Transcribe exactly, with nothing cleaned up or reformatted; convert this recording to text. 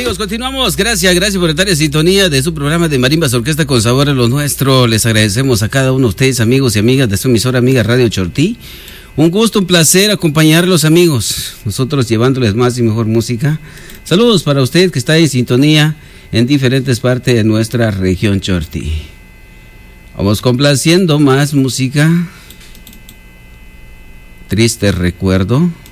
amigos, continuamos. Gracias, gracias por estar en sintonía de su programa de Marimbas Orquesta con Sabor a lo Nuestro. Les agradecemos a cada uno de ustedes, amigos y amigas de su emisora amiga Radio Chortí. Un gusto, un placer acompañarlos, amigos. Nosotros llevándoles más y mejor música. Saludos para usted que está en sintonía en diferentes partes de nuestra región Chortí. Vamos complaciendo más música. Triste recuerdo.